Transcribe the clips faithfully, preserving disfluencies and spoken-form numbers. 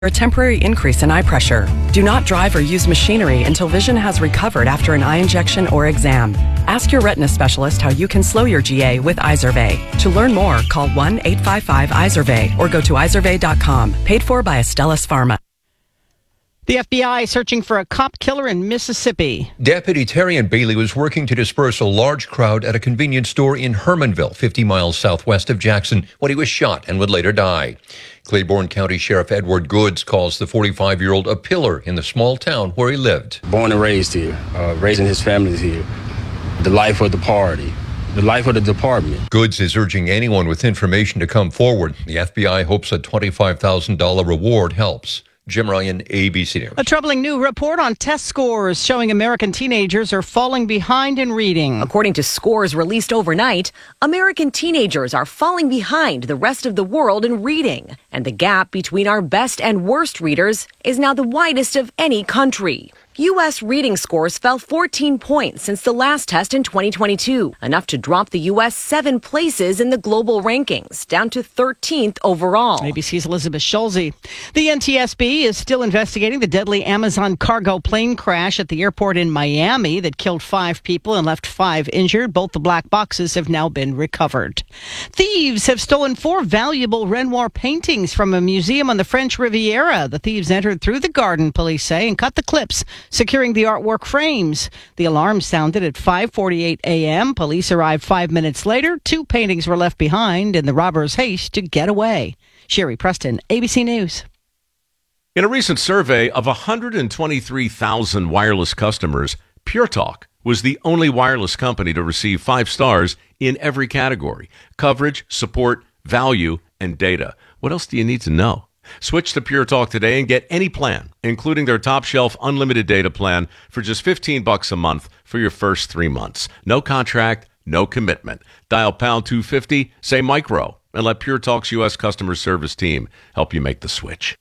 A temporary increase in eye pressure. Do not drive or use machinery until vision has recovered after an eye injection or exam. Ask your retina specialist how you can slow your G A with Izervay. To learn more, call one eight five five Izervay or go to izervay dot com. Paid for by Astellas Pharma. The F B I searching for a cop killer in Mississippi. Deputy Terrian Bailey was working to disperse a large crowd at a convenience store in Hermanville, fifty miles southwest of Jackson, when he was shot and would later die. Claiborne County Sheriff Edward Goods calls the forty-five-year-old a pillar in the small town where he lived. Born and raised here, uh, raising his family here. The life of the party, the life of the department. Goods is urging anyone with information to come forward. The F B I hopes a twenty-five thousand dollars reward helps. Jim Ryan, A B C News. A troubling new report on test scores showing American teenagers are falling behind in reading. According to scores released overnight, American teenagers are falling behind the rest of the world in reading. And the gap between our best and worst readers is now the widest of any country. U S reading scores fell fourteen points since the last test in twenty twenty-two, enough to drop the U S seven places in the global rankings, down to thirteenth overall. A B C's Elizabeth Schulze. The N T S B is still investigating the deadly Amazon cargo plane crash at the airport in Miami that killed five people and left five injured. Both the black boxes have now been recovered. Thieves have stolen four valuable Renoir paintings from a museum on the French Riviera. The thieves entered through the garden, police say, and cut the clips, securing the artwork frames. The alarm sounded at five forty-eight a.m. Police arrived five minutes later. Two paintings were left behind in the robbers' haste to get away. Sherry Preston, A B C News. In a recent survey of one hundred twenty-three thousand wireless customers, Pure Talk was the only wireless company to receive five stars in every category: coverage, support, value, and data. What else do you need to know? Switch to Pure Talk today and get any plan, including their top shelf unlimited data plan, for just fifteen bucks a month for your first three months. No contract, no commitment. Dial pound two fifty, say micro, and let Pure Talk's U S customer service team help you make the switch.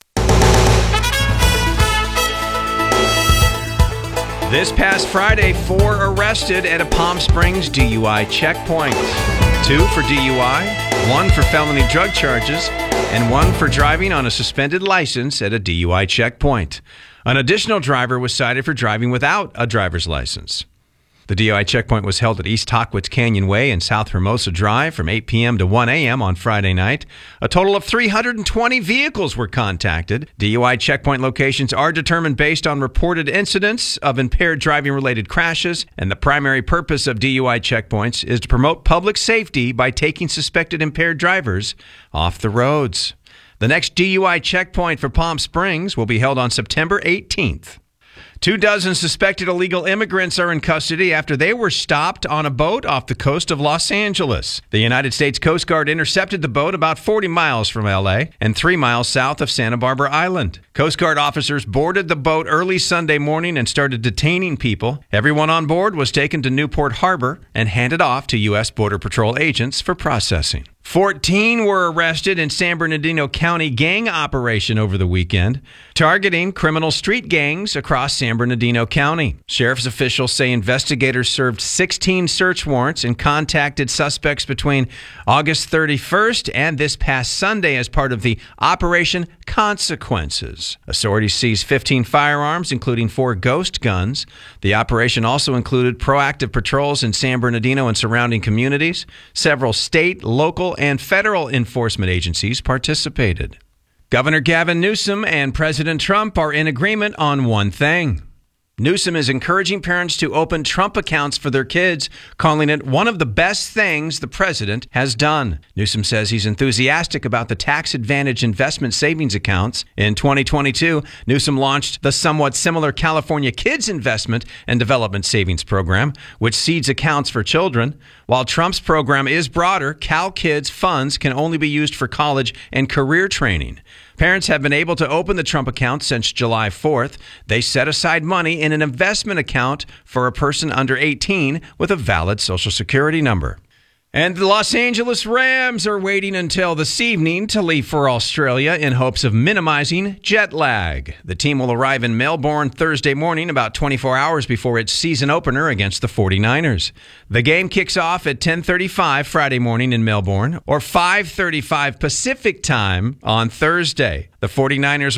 This past Friday, four arrested at a Palm Springs D U I checkpoint. Two for D U I, one for felony drug charges, and one for driving on a suspended license at a D U I checkpoint. An additional driver was cited for driving without a driver's license. The D U I checkpoint was held at East Tahquitz Canyon Way and South Hermosa Drive from eight p.m. to one a.m. on Friday night. A total of three hundred twenty vehicles were contacted. D U I checkpoint locations are determined based on reported incidents of impaired driving-related crashes, and the primary purpose of D U I checkpoints is to promote public safety by taking suspected impaired drivers off the roads. The next D U I checkpoint for Palm Springs will be held on September eighteenth. Two dozen suspected illegal immigrants are in custody after they were stopped on a boat off the coast of Los Angeles. The United States Coast Guard intercepted the boat about forty miles from L A and three miles south of Santa Barbara Island. Coast Guard officers boarded the boat early Sunday morning and started detaining people. Everyone on board was taken to Newport Harbor and handed off to U S Border Patrol agents for processing. fourteen were arrested in San Bernardino County gang operation over the weekend, targeting criminal street gangs across San Bernardino County. Sheriff's officials say investigators served sixteen search warrants and contacted suspects between August thirty-first and this past Sunday as part of the Operation Consequences. Authorities seized fifteen firearms, including four ghost guns. The operation also included proactive patrols in San Bernardino and surrounding communities. Several state, local, and federal enforcement agencies participated. Governor Gavin Newsom and President Trump are in agreement on one thing. Newsom is encouraging parents to open Trump accounts for their kids, calling it one of the best things the president has done. Newsom says he's enthusiastic about the tax-advantaged investment savings accounts. In twenty twenty-two, Newsom launched the somewhat similar California Kids Investment and Development Savings Program, which seeds accounts for children. While Trump's program is broader, Cal Kids funds can only be used for college and career training. Parents have been able to open the Trump account since July fourth. They set aside money in an investment account for a person under eighteen with a valid Social Security number. And the Los Angeles Rams are waiting until this evening to leave for Australia in hopes of minimizing jet lag. The team will arrive in Melbourne Thursday morning, about twenty-four hours before its season opener against the forty-niners. The game kicks off at ten thirty-five Friday morning in Melbourne, or five thirty-five Pacific time on Thursday. The forty-niners